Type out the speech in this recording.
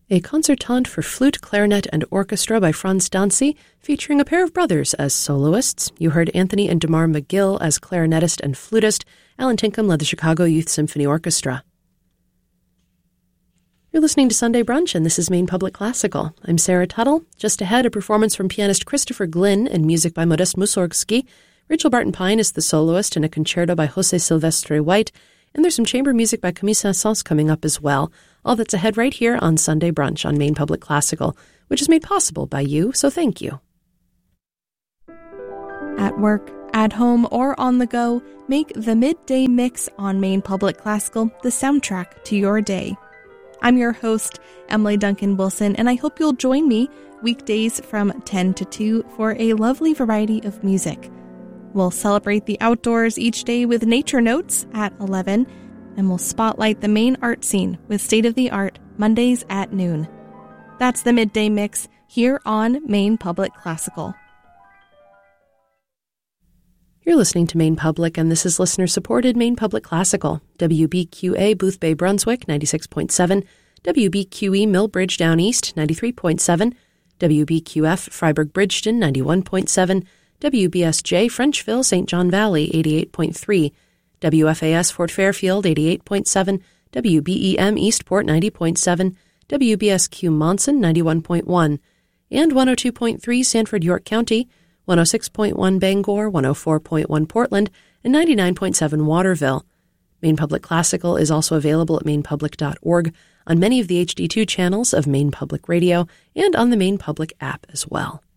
a concertante for flute, clarinet, and orchestra by Franz Dancy, featuring a pair of brothers as soloists. You heard Anthony and Damar McGill as clarinetist and flutist. Alan Tinkham led the Chicago Youth Symphony Orchestra. You're listening to Sunday Brunch, and this is Maine Public Classical. I'm Sarah Tuttle. Just ahead, a performance from pianist Christopher Glynn and music by Modest Mussorgsky. Rachel Barton-Pine is the soloist in a concerto by Jose Silvestre White, and there's some chamber music by Camille Saint-Saëns coming up as well. All that's ahead right here on Sunday Brunch on Maine Public Classical, which is made possible by you, so thank you. At work, at home, or on the go, make the Midday Mix on Maine Public Classical the soundtrack to your day. I'm your host, Emily Duncan Wilson, and I hope you'll join me weekdays from 10 to 2 for a lovely variety of music. We'll celebrate the outdoors each day with Nature Notes at 11, and we'll spotlight the Maine art scene with state-of-the-art Mondays at noon. That's the Midday Mix here on Maine Public Classical. You're listening to Maine Public, and this is listener-supported Maine Public Classical. WBQA Boothbay Brunswick, 96.7. WBQE Millbridge Down East, 93.7. WBQF Freiburg Bridgeton, 91.7. WBSJ Frenchville St. John Valley, 88.3. WFAS Fort Fairfield, 88.7. WBEM Eastport, 90.7. WBSQ Monson, 91.1. And 102.3 Sanford York County, 106.1 Bangor, 104.1 Portland, and 99.7 Waterville. Maine Public Classical is also available at mainepublic.org, on many of the HD2 channels of Maine Public Radio, and on the Maine Public app as well.